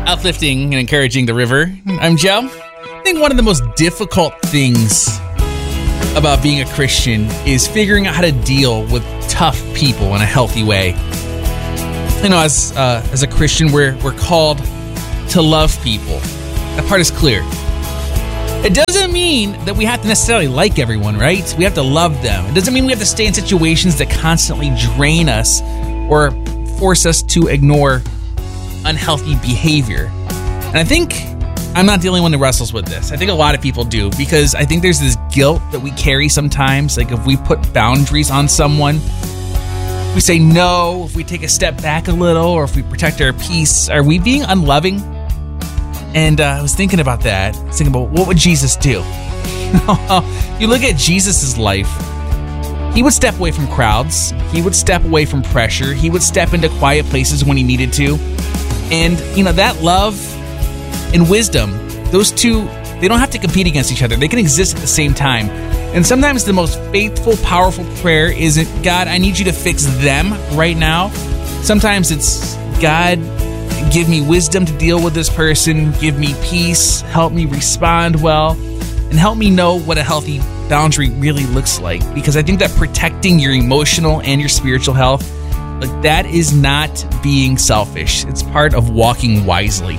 uplifting and encouraging the river. I'm Joe. I think one of the most difficult things about being a Christian is figuring out how to deal with tough people in a healthy way. You know, as a Christian, we're called to love people. That part is clear. It doesn't mean that we have to necessarily like everyone, right? We have to love them. It doesn't mean we have to stay in situations that constantly drain us or force us to ignore unhealthy behavior. And I think I'm not the only one that wrestles with this. I think a lot of people do, because I think there's this guilt that we carry sometimes. Like if we put boundaries on someone, we say no, if we take a step back a little, or if we protect our peace, are we being unloving? And I was thinking about that. I was thinking about, what would Jesus do? You look at Jesus' life. He would step away from crowds. He would step away from pressure. He would step into quiet places when he needed to. And, you know, that love and wisdom, those two, they don't have to compete against each other. They can exist at the same time. And sometimes the most faithful, powerful prayer isn't, God, I need you to fix them right now. Sometimes it's, God, give me wisdom to deal with this person. Give me peace. Help me respond well. And help me know what a healthy boundary really looks like. Because I think that protecting your emotional and your spiritual health, like, that is not being selfish. It's part of walking wisely.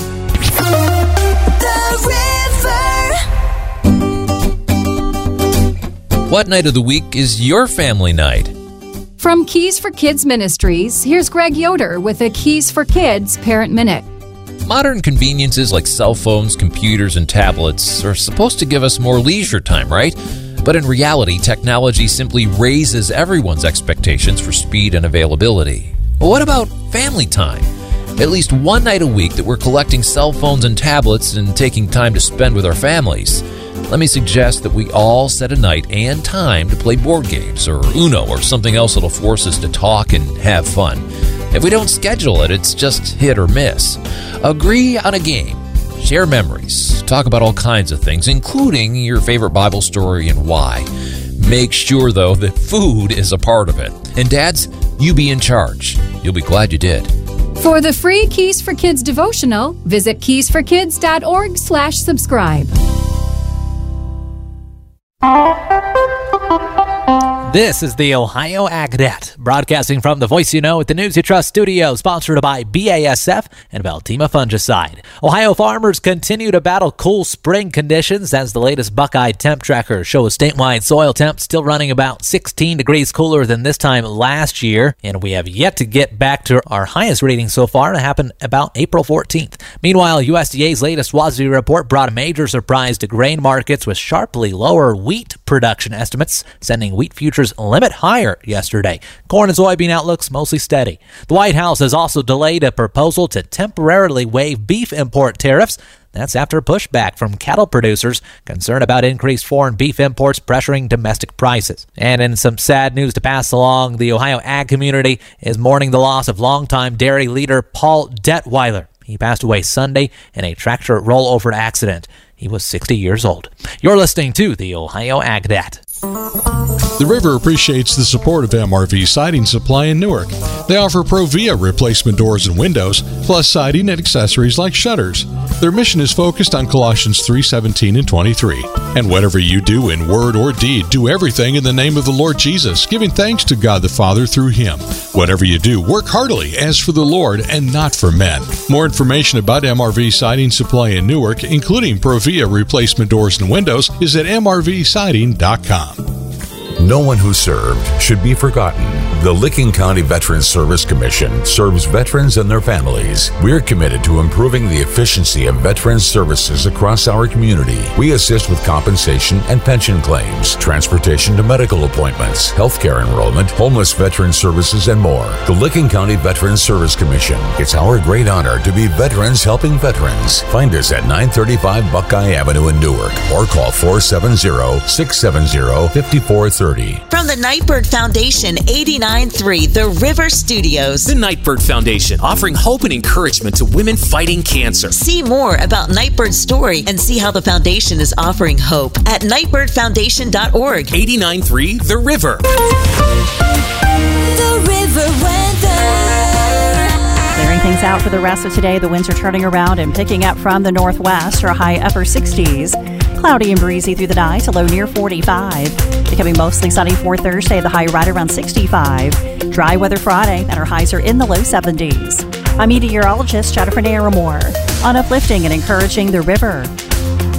What night of the week is your family night? From Keys for Kids Ministries, here's Greg Yoder with a Keys for Kids Parent Minute. Modern conveniences like cell phones, computers, and tablets are supposed to give us more leisure time, right? But in reality, technology simply raises everyone's expectations for speed and availability. Well, what about family time? At least one night a week that we're collecting cell phones and tablets and taking time to spend with our families. Let me suggest that we all set a night and time to play board games or Uno or something else that'll force us to talk and have fun. If we don't schedule it, it's just hit or miss. Agree on a game. Share memories. Talk about all kinds of things, including your favorite Bible story and why. Make sure, though, that food is a part of it. And dads, you be in charge. You'll be glad you did. For the free Keys for Kids devotional, visit keysforkids.org/subscribe. This is the Ohio AgNet, broadcasting from the Voice You Know at the News You Trust studio, sponsored by BASF and Veltima Fungicide. Ohio farmers continue to battle cool spring conditions as the latest Buckeye Temp Tracker shows statewide soil temps still running about 16 degrees cooler than this time last year, and we have yet to get back to our highest reading so far. It happened about April 14th. Meanwhile, USDA's latest WASDE report brought a major surprise to grain markets with sharply lower wheat production estimates, sending wheat futures limit higher yesterday. Corn and soybean outlooks mostly steady. The White House has also delayed a proposal to temporarily waive beef import tariffs. That's after pushback from cattle producers concerned about increased foreign beef imports pressuring domestic prices. And in some sad news to pass along, the Ohio ag community is mourning the loss of longtime dairy leader Paul Detweiler. He passed away Sunday in a tractor rollover accident. He was 60 years old. You're listening to the Ohio AgNet. The River appreciates the support of MRV Siding Supply in Newark. They offer Provia replacement doors and windows, plus siding and accessories like shutters. Their mission is focused on Colossians 3:17 and 23. And whatever you do in word or deed, do everything in the name of the Lord Jesus, giving thanks to God the Father through Him. Whatever you do, work heartily as for the Lord and not for men. More information about MRV Siding Supply in Newark, including Provia replacement doors and windows, is at mrvsiding.com. No one who served should be forgotten. The Licking County Veterans Service Commission serves veterans and their families. We're committed to improving the efficiency of veterans services across our community. We assist with compensation and pension claims, transportation to medical appointments, healthcare enrollment, homeless veteran services, and more. The Licking County Veterans Service Commission. It's our great honor to be veterans helping veterans. Find us at 935 Buckeye Avenue in Newark or call 470-670-5430. From the Nightbird Foundation, 89.3 The River Studios. The Nightbird Foundation, offering hope and encouragement to women fighting cancer. See more about Nightbird's story and see how the foundation is offering hope at nightbirdfoundation.org. 89.3 The River. The River weather. things out for the rest of today. The winds are turning around and picking up from the northwest, or a high upper 60s. Cloudy and breezy through the night, a low near 45. Becoming mostly sunny for Thursday, the high right around 65. Dry weather Friday, and our highs are in the low 70s. I'm meteorologist Jennifer Naramore on uplifting and encouraging the river.